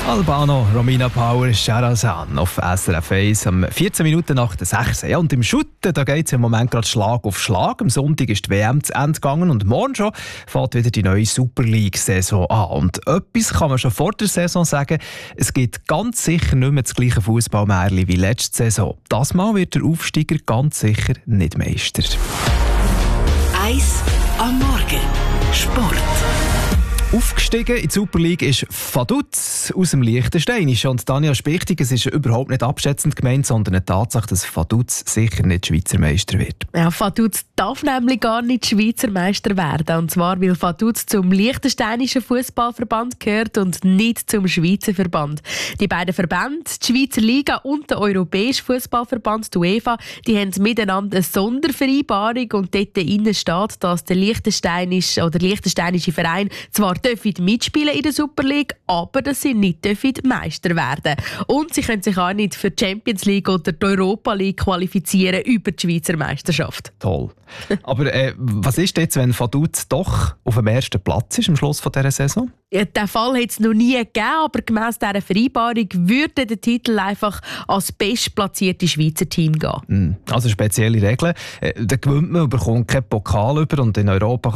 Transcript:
Albano, Romina Power, Sherazan auf SRF 1 um 14 Minuten nach der 6. Ja, und im Schutten geht es im Moment gerade Schlag auf Schlag. Am Sonntag ist die WM zu Ende gegangen und morgen schon fängt wieder die neue Super League-Saison an. Und etwas kann man schon vor der Saison sagen, es gibt ganz sicher nicht mehr das gleiche Fußballmärchen wie letzte Saison. Das Mal wird der Aufsteiger ganz sicher nicht Meister. 1 am Morgen. Sport. Aufgestiegen in die Super League ist Vaduz aus dem Liechtensteinischen. Und Tanja Spichtig, es ist überhaupt nicht abschätzend gemeint, sondern eine Tatsache, dass Vaduz sicher nicht Schweizer Meister wird. Ja, Vaduz darf nämlich gar nicht Schweizer Meister werden. Und zwar, weil Vaduz zum Liechtensteinischen Fußballverband gehört und nicht zum Schweizer Verband. Die beiden Verbände, die Schweizer Liga und der Europäische Fußballverband, die UEFA, die haben miteinander eine Sondervereinbarung und dort innen steht, dass der liechtensteinische Verein zwar dürfen mitspielen in der Super League, aber dass sie nicht dürfen Meister werden. Und sie können sich auch nicht für die Champions League oder die Europa League qualifizieren über die Schweizer Meisterschaft. Toll. Aber was ist jetzt, wenn Vaduz doch auf dem ersten Platz ist am Schluss dieser Saison? Ja, den Fall hat es noch nie gegeben, aber gemäss dieser Vereinbarung würde der Titel einfach als bestplatzierte Schweizer Team gehen. Also spezielle Regeln. Da gewinnt man, bekommt keinen Pokal über und in Europa